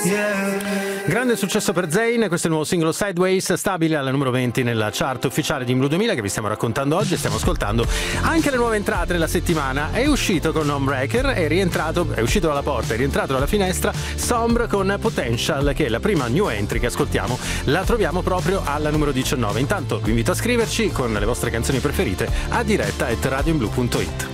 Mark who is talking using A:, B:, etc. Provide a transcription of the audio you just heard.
A: Grande successo per Zayn, questo è il nuovo singolo Sideways, stabile alla numero 20 nella chart ufficiale di Blue 2000 che vi stiamo raccontando oggi e stiamo ascoltando anche le nuove entrate della settimana. È uscito con Homebreaker, è uscito dalla porta, è rientrato dalla finestra Sombre con Potential, che è la prima new entry che ascoltiamo, la troviamo proprio alla numero 19. Intanto vi invito a scriverci con le vostre canzoni preferite a diretta@radioinblu.it.